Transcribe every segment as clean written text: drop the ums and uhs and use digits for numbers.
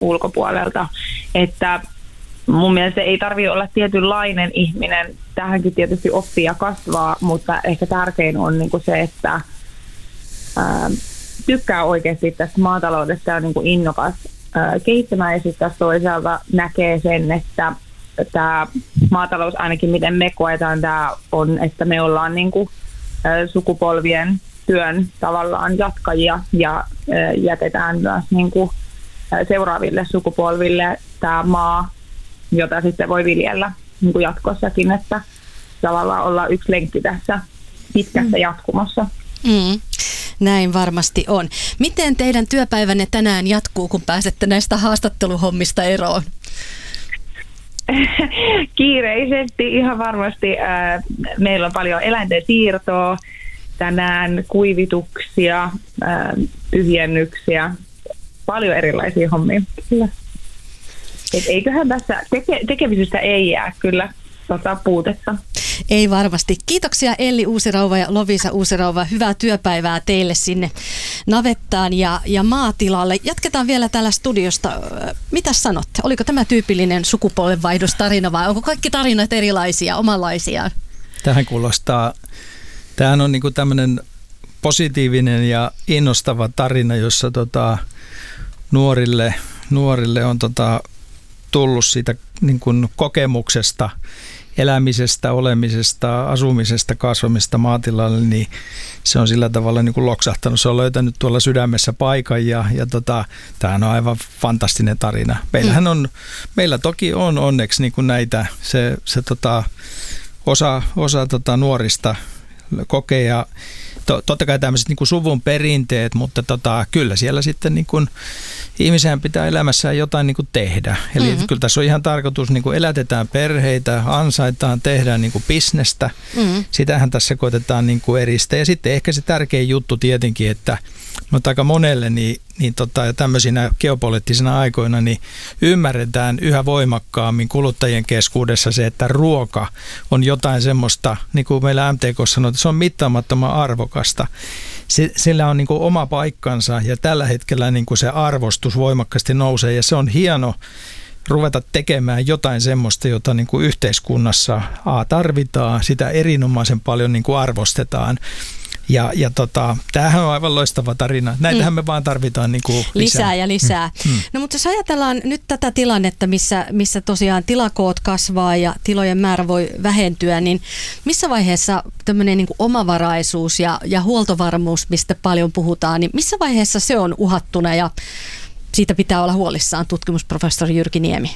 ulkopuolelta. Että mun mielestä ei tarvitse olla tietynlainen ihminen. Tähänkin tietysti oppii ja kasvaa, mutta ehkä tärkein on niin kuin se, että tykkää oikeasti tästä maataloudesta ja on niin kuin innokas kehittämään. Ja sitten taas toisaalta näkee sen, että tämä maatalous, ainakin miten me koetaan tämä on, että me ollaan niin kuin sukupolvien työn tavallaan jatkajia ja jätetään myös niin kuin seuraaville sukupolville tämä maa, jota sitten voi viljellä niin kuin jatkossakin, että tavallaan ollaan yksi lenkki tässä pitkässä jatkumossa. Näin varmasti on. Miten teidän työpäivänne tänään jatkuu, kun pääsette näistä haastatteluhommista eroon? Kiireisesti ihan varmasti. Meillä on paljon eläinten siirtoa tänään, kuivituksia, tyhjennyksiä, paljon erilaisia hommia. Kyllä. Et eiköhän tässä tekemisestä ei jää kyllä puutetta. Ei varmasti. Kiitoksia Elli Uusirauva ja Loviisa Uusirauva. Hyvää työpäivää teille sinne navettaan ja maatilalle. Jatketaan vielä täällä studiosta. Mitä sanotte? Oliko tämä tyypillinen sukupolvenvaihdostarina vai onko kaikki tarinat erilaisia, omanlaisiaan? Tähän kuulostaa. Tämähän on niinku tämmöinen positiivinen ja innostava tarina, jossa nuorille on tullut siitä niin kuin kokemuksesta, elämisestä, olemisesta, asumisesta, kasvamista maatilalle, niin se on sillä tavalla niin kuin loksahtanut. Se on löytänyt tuolla sydämessä paikan ja tämähän on aivan fantastinen tarina. Meillä toki on onneksi niin kuin näitä, osa nuorista kokee ja totta kai tämmöiset niin kuin suvun perinteet, mutta kyllä siellä sitten niin kuin ihmisen pitää elämässään jotain niin kuin tehdä. Eli kyllä tässä on ihan tarkoitus, niin kuin elätetään perheitä, ansaitaan, tehdään niin kuin bisnestä. Sitähän tässä koitetaan niin kuin eristää. Ja sitten ehkä se tärkein juttu tietenkin, että aika monelle ja tämmöisinä geopoliittisina aikoina niin ymmärretään yhä voimakkaammin kuluttajien keskuudessa se, että ruoka on jotain semmoista, niin kuin meillä MTK sanoo, että se on mittaamattoman arvokasta. Sillä on niin kuin oma paikkansa ja tällä hetkellä niin kuin se arvostus voimakkaasti nousee ja se on hieno ruveta tekemään jotain semmoista, jota niin kuin yhteiskunnassa tarvitaan, sitä erinomaisen paljon niin kuin arvostetaan. Ja tämähän on aivan loistava tarina. Näitähän me vaan tarvitaan niin kuin lisää ja lisää. No mutta jos ajatellaan nyt tätä tilannetta, missä tosiaan tilakoot kasvaa ja tilojen määrä voi vähentyä, niin missä vaiheessa tämmöinen niin kuin omavaraisuus ja huoltovarmuus, mistä paljon puhutaan, niin missä vaiheessa se on uhattuna ja siitä pitää olla huolissaan, tutkimusprofessori Jyrki Niemi?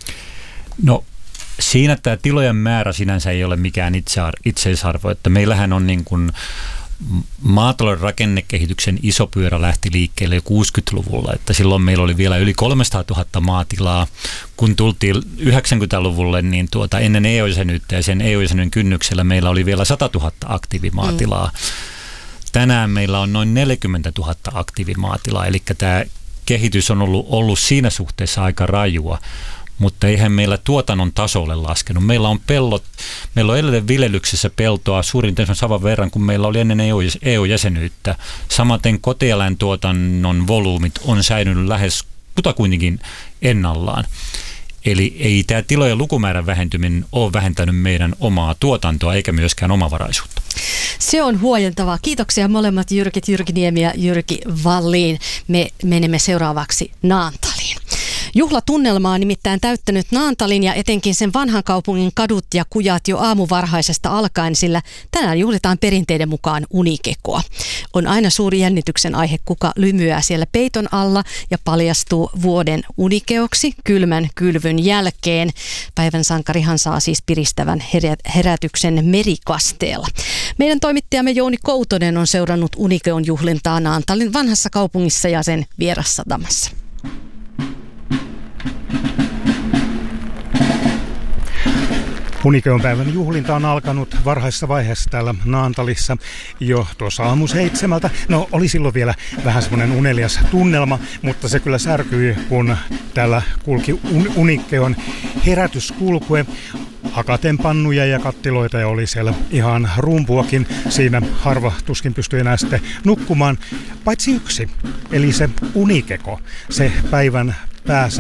No siinä tämä tilojen määrä sinänsä ei ole mikään itseisarvo, että meillähän on niin kuin maatalouden rakennekehityksen iso pyörä lähti liikkeelle jo 60-luvulla, että silloin meillä oli vielä yli 300 000 maatilaa. Kun tultiin 90-luvulle, niin ennen EU-jäsenyyttä ja sen EU-jäsenyyden kynnyksellä meillä oli vielä 100 000 aktiivimaatilaa. Tänään meillä on noin 40 000 aktiivimaatilaa, eli tämä kehitys on ollut siinä suhteessa aika rajua. Mutta eihän meillä tuotannon taso ole laskenut. Meillä on edelleen viljelyksessä peltoa suurin saman verran kuin meillä oli ennen EU-jäsenyyttä. Samaten kotieläintuotannon volyymit on säilynyt lähes kutakuinkin ennallaan. Eli ei tämä tilojen lukumäärän vähentyminen ole vähentänyt meidän omaa tuotantoa eikä myöskään omavaraisuutta. Se on huojentavaa. Kiitoksia molemmat Jyrki Niemi ja Jyrki Wallin. Me menemme seuraavaksi Naantaliin. Juhlatunnelma on nimittäin täyttänyt Naantalin ja etenkin sen vanhan kaupungin kadut ja kujat jo aamuvarhaisesta alkaen, sillä tänään juhlitaan perinteiden mukaan unikekoa. On aina suuri jännityksen aihe, kuka lymyää siellä peiton alla ja paljastuu vuoden unikeoksi kylmän kylvyn jälkeen. Päivän sankarihan saa siis piristävän herätyksen Merikasteella. Meidän toimittajamme Jouni Koutonen on seurannut unikeon juhlintaa Naantalin vanhassa kaupungissa ja sen vierassatamassa. Unikeon päivän juhlinta on alkanut varhaisessa vaiheessa täällä Naantalissa jo tuossa aamu 7. No oli silloin vielä vähän semmoinen unelias tunnelma, mutta se kyllä särkyi, kun täällä kulki Unikeon herätyskulkue. Hakatenpannuja ja kattiloita ja oli siellä ihan rumpuakin. Siinä harva tuskin pystyi enää sitten nukkumaan, paitsi yksi, eli se unikeko, se päivän päässä